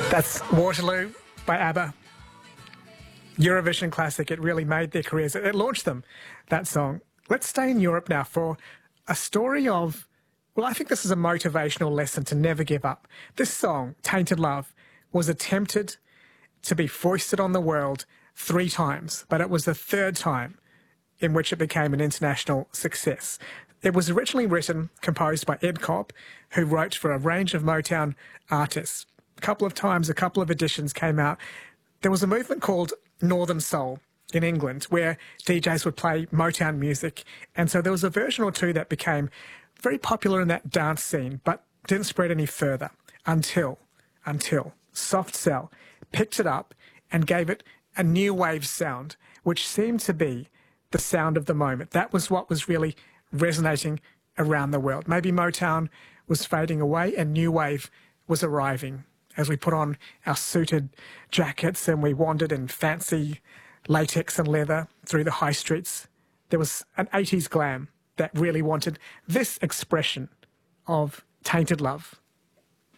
That's Waterloo by ABBA. Eurovision classic. It really made their careers. It launched them, that song. Let's stay in Europe now for a story of, well, I think this is a motivational lesson to never give up. This song, Tainted Love, was attempted to be foisted on the world 3 times, but it was the 3rd time in which it became an international success. It was originally written, composed by Ed Cobb, who wrote for a range of Motown artists. A couple of times, a couple of editions came out. There was a movement called Northern Soul in England where DJs would play Motown music. And so there was a version or two that became very popular in that dance scene, but didn't spread any further until Soft Cell picked it up and gave it a new wave sound, which seemed to be the sound of the moment. That was what was really resonating around the world. Maybe Motown was fading away and new wave was arriving as we put on our suited jackets and we wandered in fancy latex and leather through the high streets. There was an 80s glam that really wanted this expression of tainted love.